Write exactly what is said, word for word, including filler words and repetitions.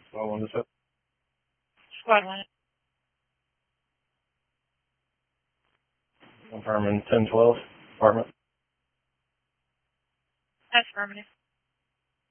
Squad one to set. Squad one. Confirming ten twelve, apartment. Affirmative.